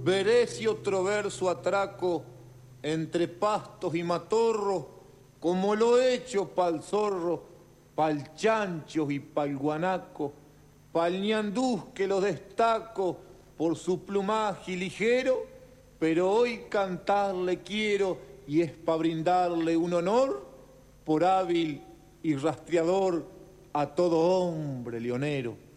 veré si otro verso atraco entre pastos y matorros, como lo he hecho pa'l zorro, pa'l chancho y pa'l guanaco, pa'l ñandús que lo destaco por su plumaje ligero, pero hoy cantarle quiero y es pa' brindarle un honor por hábil y rastreador a todo hombre leonero.